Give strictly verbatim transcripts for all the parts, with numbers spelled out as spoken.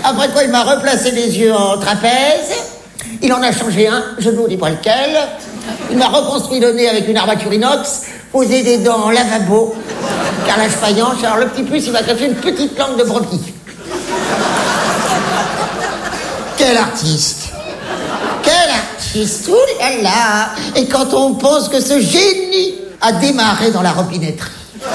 Après quoi, il m'a replacé les yeux en trapèze. Il en a changé un, je ne vous dis pas lequel. Il m'a reconstruit le nez avec une armature inox, posé des dents en lavabo, carrelage faïence. Alors le petit plus, il m'a caché une petite langue de brebis. Quel artiste! Quel artiste! Ouh là là! Et quand on pense que ce génie a démarré dans la robinetterie.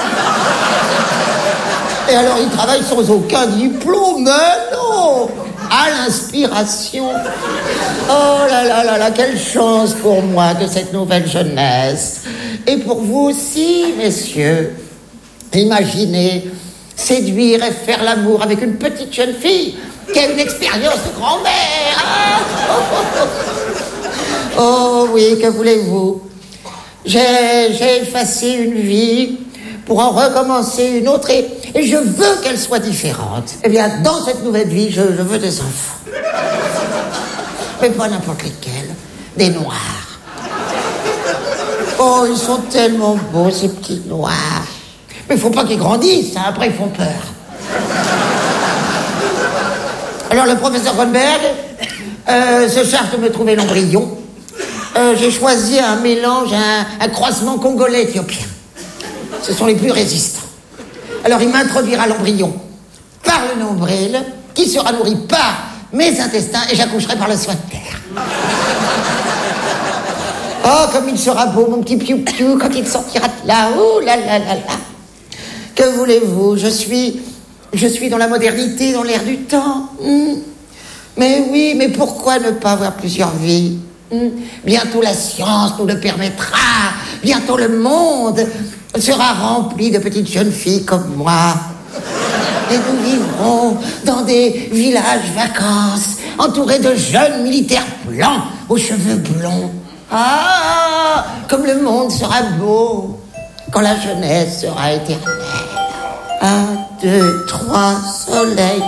Et alors il travaille sans aucun diplôme, mais non! À l'inspiration. Oh là là là là, quelle chance pour moi de cette nouvelle jeunesse. Et pour vous aussi, messieurs. Imaginez séduire et faire l'amour avec une petite jeune fille qui a une expérience de grand-mère. Ah oh, oh, oh. Oh oui, que voulez-vous? J'ai, j'ai effacé une vie pour en recommencer une autre et, et je veux qu'elle soit différente. Eh bien, dans cette nouvelle vie, je, je veux des enfants. Mais pas n'importe lesquels. Des noirs. Oh, ils sont tellement beaux, ces petits noirs. Mais il faut pas qu'ils grandissent, hein, après ils font peur. Alors le professeur Goldberg euh, se charge de me trouver l'embryon. Euh, j'ai choisi un mélange, un, un croisement congolais-éthiopien. Ce sont les plus résistants. Alors il m'introduira l'embryon par le nombril, qui sera nourri par mes intestins, et j'accoucherai par le sphincter. Oh, comme il sera beau, mon petit piou-piou, quand il sortira de là. Oh là là là là. Que voulez-vous? Je suis... Je suis dans la modernité, dans l'air du temps. Hmm. Mais oui, mais pourquoi ne pas avoir plusieurs vies? hmm. Bientôt la science nous le permettra. Bientôt le monde sera rempli de petites jeunes filles comme moi. Et nous vivrons dans des villages vacances, entourés de jeunes militaires blancs aux cheveux blonds. Ah, comme le monde sera beau quand la jeunesse sera éternelle. Un, deux, trois, soleil.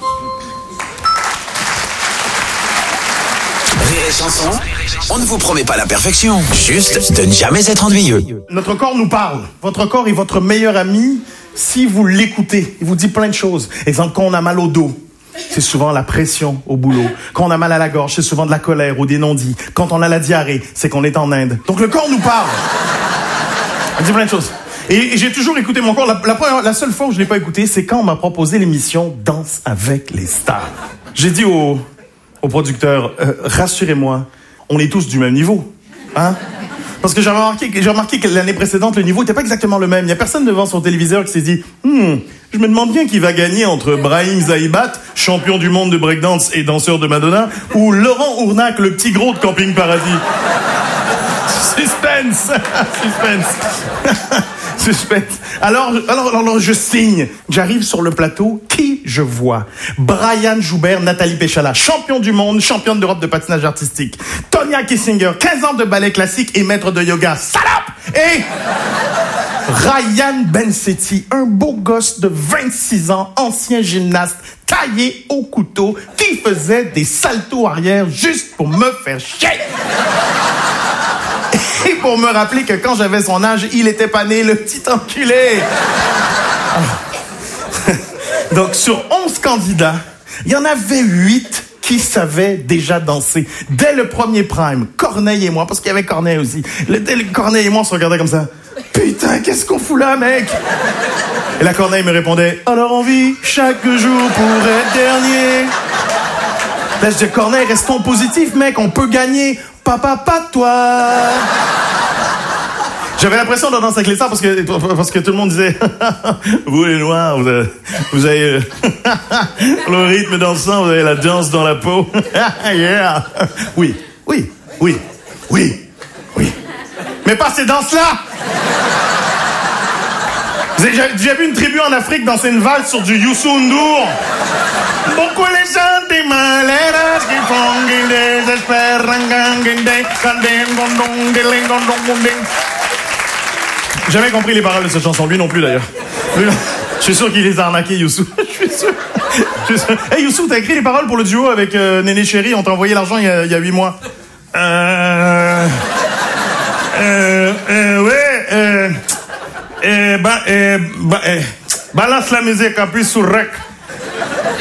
Rire et chanson, on ne vous promet pas la perfection, juste de ne jamais être ennuyeux. Notre corps nous parle. Votre corps est votre meilleur ami si vous l'écoutez. Il vous dit plein de choses. Exemple, quand on a mal au dos, c'est souvent la pression au boulot. Quand on a mal à la gorge, c'est souvent de la colère ou des non-dits. Quand on a la diarrhée, c'est qu'on est en Inde. Donc le corps nous parle. Il dit plein de choses. Et j'ai toujours écouté mon corps. La, la, première, la seule fois où je ne l'ai pas écouté, c'est quand on m'a proposé l'émission Danse avec les stars. J'ai dit au, au producteur, euh, rassurez-moi, on est tous du même niveau. Hein? Parce que j'ai remarqué, j'ai remarqué que l'année précédente, le niveau n'était pas exactement le même. Il n'y a personne devant son téléviseur qui s'est dit hmm, je me demande bien qui va gagner entre Brahim Zaïbat, champion du monde de breakdance et danseur de Madonna, ou Laurent Ournac, le petit gros de Camping Paradis. Suspense. Suspense. Suspense. Alors, alors, alors, je signe. J'arrive sur le plateau. Qui je vois? Brian Joubert, Nathalie Péchala, champion du monde, championne d'Europe de patinage artistique. Tonya Kissinger, quinze ans de ballet classique et maître de yoga. Salope! Et Ryan Bensetti, un beau gosse de vingt-six ans, ancien gymnaste, taillé au couteau, qui faisait des saltos arrière juste pour me faire chier. Et pour me rappeler que quand j'avais son âge, il était pas né, le petit enculé. Donc, sur onze candidats, il y en avait huit qui savaient déjà danser. Dès le premier prime, Corneille et moi, parce qu'il y avait Corneille aussi, le, dès le Corneille et moi, on se regardait comme ça. Putain, qu'est-ce qu'on fout là, mec? Et la Corneille me répondait, alors on vit chaque jour pour être dernier. Là, je dis, Corneille, restons positifs, mec, on peut gagner. Papa, pas de toi. J'avais l'impression de danser avec les stars parce que, parce que tout le monde disait vous les noirs, vous avez, vous avez le rythme dansant, vous avez la danse dans la peau. Yeah. Oui, oui, oui, oui, oui. Mais pas ces danses-là. Vous avez déjà vu une tribu en Afrique danser une valse sur du Youssou N'Dour? Beaucoup les gens des malheureux qui font qu'ils désespèrent. Jamais compris les paroles de cette chanson, lui non plus d'ailleurs. Lui, je suis sûr qu'il les a arnaqués, Youssou. Je suis sûr. Je suis sûr. Hey Youssou, t'as écrit les paroles pour le duo avec euh, Néné Chéri, on t'a envoyé l'argent il y a, il y a huit mois. Euh... Euh... euh ouais, euh... Euh... Bah, euh... Bah, euh... Balance la musique, appuie sur rec.